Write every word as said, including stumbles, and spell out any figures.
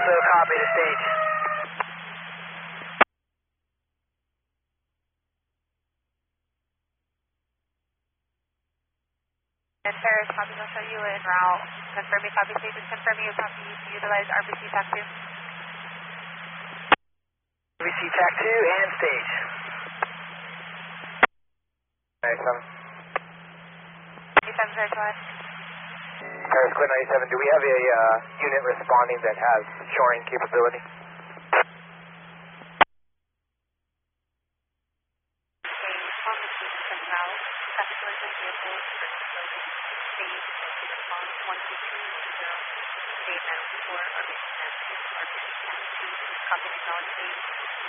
also copy to stage. And Paris, copy, I'll show you en route. Confirming copy stages, confirming you copy to utilize R B C TAC two. R B C TAC two and stage. ninety-seven. ninety-seven, Paris, go ahead. Paris, clear ninety-seven. Do we have a uh, unit responding that has shoring capability? Copy technology.